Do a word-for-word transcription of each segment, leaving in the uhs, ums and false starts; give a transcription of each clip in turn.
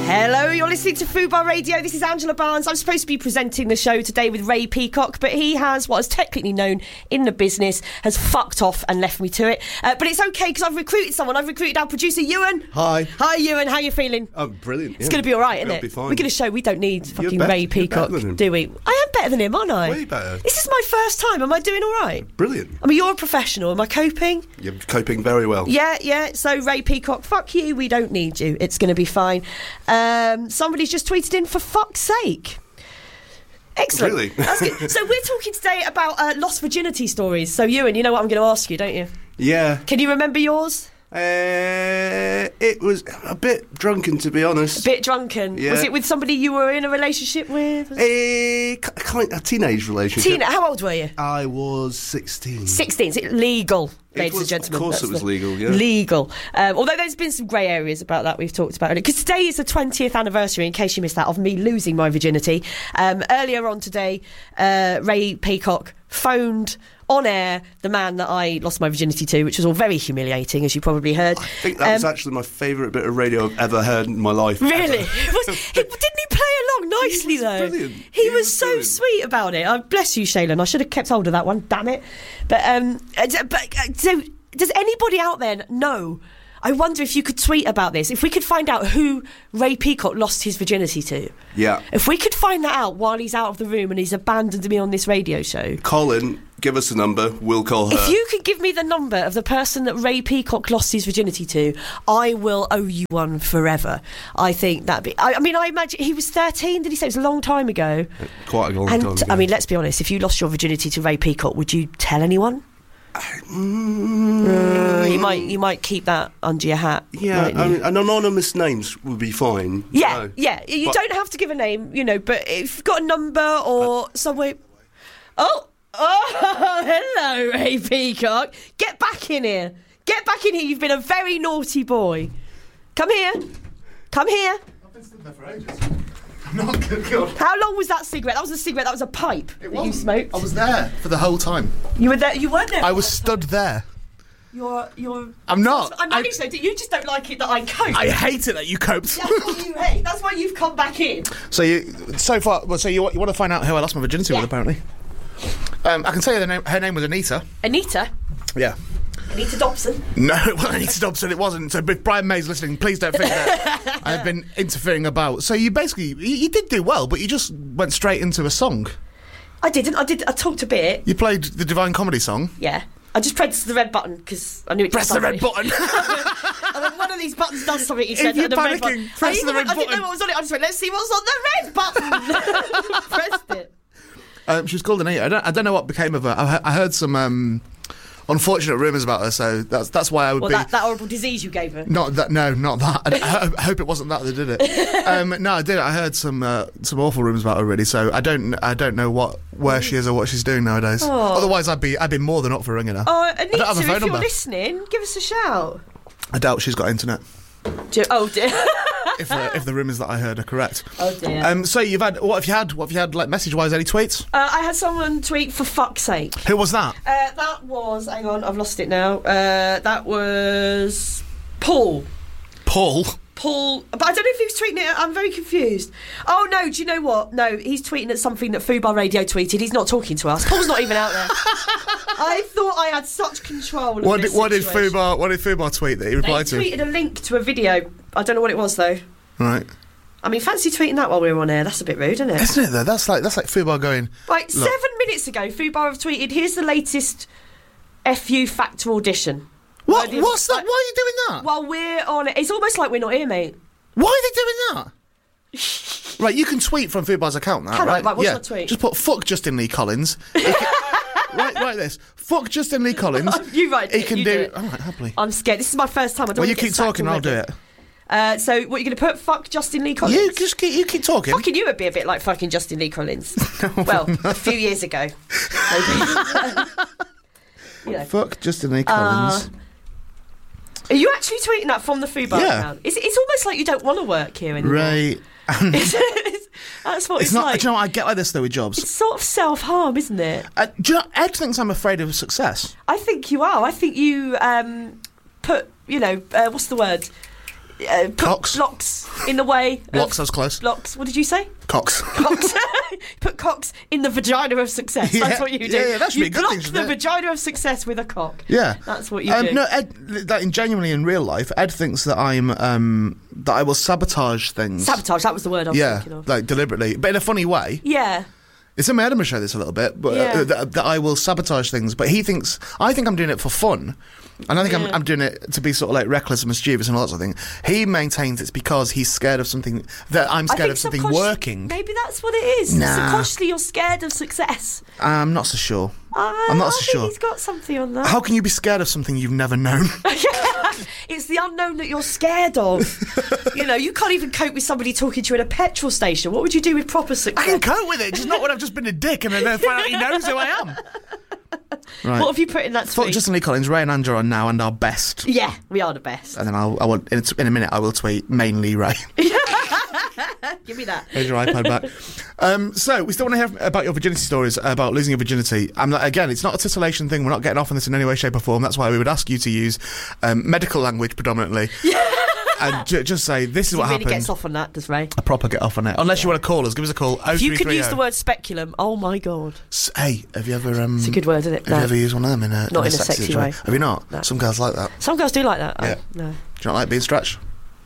Hello, you're listening to Fubar Radio. This is Angela Barnes. I'm supposed to be presenting the show today with Ray Peacock, but he has, what is technically known in the business, has fucked off and left me to it. Uh, but it's okay, because I've recruited someone. I've recruited our producer, Ewan. Hi. Hi, Ewan. How are you feeling? Oh, brilliant. It's yeah. going to be all right, isn't It'll it? be fine. We're going to show we don't need fucking You're better- Ray you're Peacock, better than him. do we? I am better than him, aren't I? Way better. This is my first time. Am I doing all right? Brilliant. I mean, you're a professional. Am I coping? You're coping very well. Yeah, yeah. So, Ray Peacock, fuck you. We don't need you. It's going to be fine. Um, somebody's just tweeted in, for fuck's sake. Excellent. Really? That's good. So we're talking today about uh, lost virginity stories. So, Ewan, you know what I'm going to ask you, don't you? Yeah. Can you remember yours? Uh, it was a bit drunken, to be honest. A bit drunken. Yeah. Was it with somebody you were in a relationship with? A, kind a teenage relationship. Tina, how old were you? I was sixteen. sixteen. Is it legal, It ladies was- and gentlemen? Of course That's it was the- legal, yeah. Legal. Um, although there's been some grey areas about that we've talked about. Because today is the twentieth anniversary, in case you missed that, of me losing my virginity. Um, earlier on today, uh, Ray Peacock phoned on air the man that I lost my virginity to, which was all very humiliating, as you probably heard. I think that was Um, actually my favourite bit of radio I've ever heard in my life. Really? Ever. It was, he, didn't he play along nicely, was though? brilliant. He, He was, was so brilliant. sweet about it. Oh, bless you, Shailen. I should have kept hold of that one, damn it. But, um, uh, d- but uh, so, does anybody out there know? I wonder if you could tweet about this. If we could find out who Ray Peacock lost his virginity to. Yeah. If we could find that out while he's out of the room and he's abandoned me on this radio show. Colin, give us a number. We'll call her. If you could give me the number of the person that Ray Peacock lost his virginity to, I will owe you one forever. I think that'd be... I, I mean, I imagine... He was thirteen, did he say? It was a long time ago. Quite a long and, time ago. I mean, let's be honest. If you lost your virginity to Ray Peacock, would you tell anyone? Mm, uh, you might you might keep that under your hat. Yeah, mightn't I you? mean, an anonymous names would be fine. Yeah, No. yeah. You But- don't have to give a name, you know, but if you've got a number or some way... Oh, oh, hello, Ray Peacock. Get back in here. Get back in here. You've been a very naughty boy. Come here. Come here. I've been stood there for ages. I'm not good. God. How long was that cigarette? That was a cigarette. That was a pipe It that you wasn't. smoked. I was there for the whole time. You were there. You weren't there. I was stood there. You're. You're. I'm not. I'm I- only saying that you just don't like it that I cope. I hate it that you coped. That's what you hate. That's why you've come back in. So you, so far, well, so you, you want to find out who I lost my virginity Yeah. with? Apparently, um, I can tell you the name. Her name was Anita. Anita. Yeah. Anita Dobson. No, it wasn't Anita Dobson. It wasn't. So if Brian May's listening, please don't think that I've been interfering about. So you basically, you, you did do well, but you just went straight into a song. I didn't. I did. I talked a bit. You played the Divine Comedy song. Yeah. I just pressed the red button because I knew it. Press the red button. I went, one of these buttons does something. He If said. you're and the red panicking, button. press I the even red went- I didn't button. know what was on it. I just went, let's see what's on the red button. Pressed it. Um, she was called Anita. I don't, I don't know what became of her. I, he- I heard some um, unfortunate rumours about her, so that's that's why I would Well, be. that, that horrible disease you gave her. Not that, no, not that. I, I hope- I hope it wasn't that that did it. Um, no, I did. I heard some uh, some awful rumours about her already. So I don't I don't know what where she is or what she's doing nowadays. Oh. Otherwise, I'd be I'd be more than up for ringing her. Oh, I Anita, don't have a if phone you're number. listening, give us a shout. I doubt she's got internet. Do, oh dear. If uh, if the rumours that I heard are correct. Oh dear. Um, so you've had what have you had? What have you had? Like message wise, any tweets? Uh, I had someone tweet, for fuck's sake. Who was that? Uh, that was, hang on, I've lost it now. Uh, that was Paul. Paul. Paul, but I don't know if he was tweeting it. I'm very confused. Oh no, do you know what? No, he's tweeting at something that Fubar Radio tweeted. He's not talking to us. Paul's not even out there. I thought I had such control of What this did what did situation. Fubar what did Fubar tweet that he He replied to? tweeted a link to a video. I don't know what it was though. Right. I mean, fancy tweeting that while we were on air. That's a bit rude, isn't it? Isn't it though? That's like that's like Fubar going. Right, Look. seven minutes ago, Fubar have tweeted, here's the latest F U Factor audition. What? Like, What's that? like- Why are you doing that? While we're on it, it's almost like we're not here, mate. Why are they doing that? Right, you can tweet from Fubar's account now, Can I? right? Right, what's yeah. my tweet? Just put fuck Justin Lee Collins. He can, right, right. This fuck Justin Lee Collins. You write He it, can you do. do it. All right, happily. I'm scared. This is my first time. I don't Well, want you to get keep sacked talking. I'll do already. it. Uh, so, what are you going to put? Fuck Justin Lee Collins? You just keep, you keep talking. Fucking you would be a bit like fucking Justin Lee Collins. Well, a few years ago. Maybe. You know. Fuck Justin Lee Collins. Uh, Are you actually tweeting that from the Fubar Yeah. account? It's, it's almost like you don't want to work here anymore. right. It's, it's, that's what it's, It's not. like. Do you know what? I get like this though with jobs. It's sort of self-harm, isn't it? Uh, do you know? Ed thinks I'm afraid of success. I think you are. I think you um, put, you know, uh, what's the word? uh, put Cocks. blocks in the way. of- Blocks, I was close. Blocks. What did you say? Cocks. Cocks. Put cocks in the vagina of success. That's Yeah, what you do. yeah, yeah, that should you be a good block thing, the shouldn't it? vagina of success with a cock. Yeah, That's what you um, do. No, Ed, that in genuinely in real life, Ed thinks that I'm um, that I will sabotage things. Sabotage. That was the word I was yeah, thinking of. like deliberately, but in a funny way. Yeah. It's in my Edinburgh show this a little bit, but Yeah. uh, that, that I will sabotage things. But he thinks I think I'm doing it for fun, and I think Yeah. I'm, I'm doing it to be sort of like reckless and mischievous and all that sort of thing. He maintains it's because he's scared of something that I'm I scared think of something subconscious- working. Maybe that's what it is. Nah. Subconsciously, you're scared of success. I'm not so sure. Uh, I'm not I so think sure. he's got something on that. How can you be scared of something you've never known? It's the unknown that you're scared of. You know, you can't even cope with somebody talking to you at a petrol station. What would you do with proper I success? can cope with it, just not when I've just been a dick and then find out he knows who I am. Right. What have you put in that Thought tweet? Justin Lee Collins, Ray and Andrew are now and our best. Yeah, we are the best. And then I'll, I will, in, a- in a minute, I will tweet mainly Ray. Give me that. Here's your iPad back. Um, so, we still want to hear about your virginity stories, about losing your virginity. I'm not, again, it's not a titillation thing. We're not getting off on this in any way, shape, or form. That's why we would ask you to use um, medical language predominantly. And ju- just say, this is He what really happened. gets off on that, does Ray? A proper get off on it. Unless you want to call us, give us a call. If you could use the word speculum, oh my god. S- Hey, have you ever... Um, It's a good word, isn't it? Have No. you ever used one of them in a, Not in in a sexy situation? way. Have you not? No. Some girls like that. Some girls do like that. Yeah. I, no. Do you not like being stretched?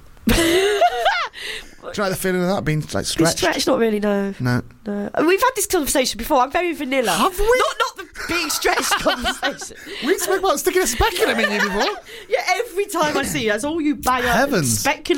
Do you like the feeling of that, being like Be stretched? stretched, not really, no. No. no. We've had this conversation before. I'm very vanilla. Have we? Not, not the being stretched conversation. We spoke about sticking a speculum in you before. Yeah, every time I see you, that's all you bang up. Heavens. Speculum.